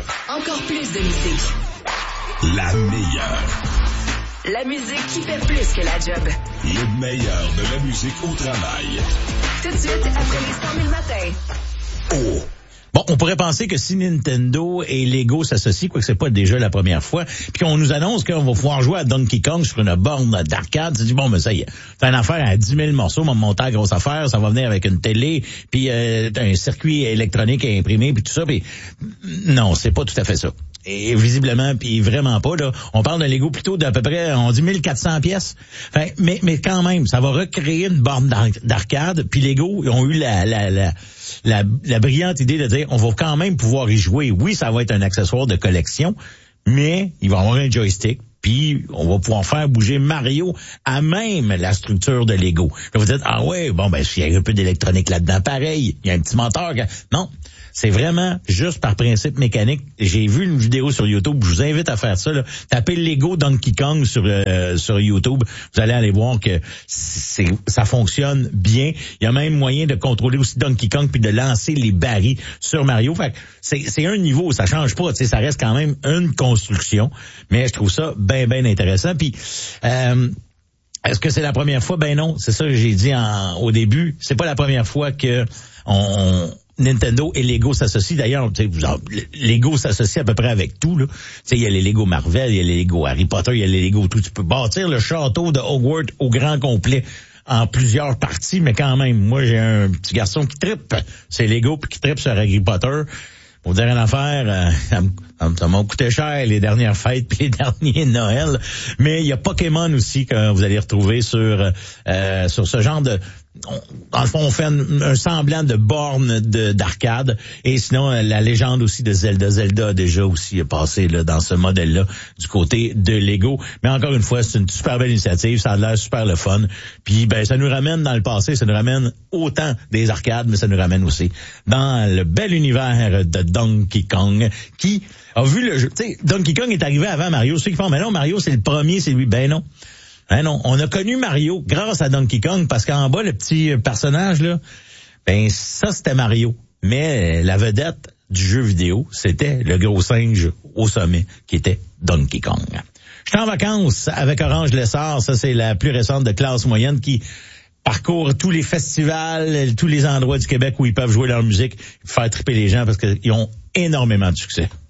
Encore plus de musique. La meilleure. La musique qui fait plus que la job. Le meilleur de la musique au travail. Tout de suite, après les 100 000 matins. Oh! Bon, on pourrait penser que si Nintendo et Lego s'associent, quoique c'est pas déjà la première fois, puis qu'on nous annonce qu'on va pouvoir jouer à Donkey Kong sur une borne d'arcade, c'est du bon, mais ça y est, t'as une affaire à 10 000 morceaux, mon montant à grosse affaire, ça va venir avec une télé, puis un circuit électronique à imprimer, puis tout ça, puis non, c'est pas tout à fait ça. Et visiblement, puis vraiment pas, là. On parle d'un Lego plutôt d'à peu près, on dit 1400 pièces. Enfin, mais quand même, ça va recréer une borne d'arcade, puis Lego, ils ont eu la brillante idée de dire, on va quand même pouvoir y jouer. Oui, ça va être un accessoire de collection, mais il va y avoir un joystick, puis on va pouvoir faire bouger Mario à même la structure de Lego. Là, vous dites, ah ouais, bon, ben, il y a un peu d'électronique là-dedans, pareil, il y a un petit moteur. Non, c'est vraiment juste par principe mécanique. J'ai vu une vidéo sur YouTube, je vous invite à faire ça, là. Tapez Lego Donkey Kong sur YouTube, vous allez aller voir que ça fonctionne bien. Il y a même moyen de contrôler aussi Donkey Kong puis de lancer les barils sur Mario. Fait que c'est un niveau, ça change pas, tu sais, ça reste quand même une construction, mais je trouve ça bien intéressant. Puis est-ce que c'est la première fois? Ben non, c'est ça que j'ai dit au début. C'est pas la première fois que Nintendo et Lego s'associent. D'ailleurs, Lego s'associe à peu près avec tout, là. Tu sais, il y a les Lego Marvel, il y a les Lego Harry Potter, il y a les Lego tout. Tu peux bâtir le château de Hogwarts au grand complet en plusieurs parties, mais quand même, moi, j'ai un petit garçon qui trippe. C'est Lego puis qui trippe sur Harry Potter. Pour dire une affaire, ça m'a coûté cher les dernières fêtes puis les derniers Noël. Mais il y a Pokémon aussi que vous allez retrouver sur ce genre de... Dans le fond, on fait un semblant de borne d'arcade. Et sinon, la légende aussi de Zelda. Zelda a déjà aussi passé là, dans ce modèle-là du côté de Lego. Mais encore une fois, c'est une super belle initiative. Ça a l'air super le fun. Puis ben, ça nous ramène dans le passé. Ça nous ramène autant des arcades, mais ça nous ramène aussi dans le bel univers de Donkey Kong qui a vu le jeu. Tu sais, Donkey Kong est arrivé avant Mario. Ceux qui font, mais non, Mario, c'est le premier, c'est lui. Ben non. Ben non, on a connu Mario grâce à Donkey Kong parce qu'en bas, le petit personnage, là, ben ça, c'était Mario. Mais la vedette du jeu vidéo, c'était le gros singe au sommet qui était Donkey Kong. J'étais en vacances avec Orange Lessard, ça c'est la plus récente de classe moyenne qui parcourt tous les festivals, tous les endroits du Québec où ils peuvent jouer leur musique, faire triper les gens parce qu'ils ont énormément de succès.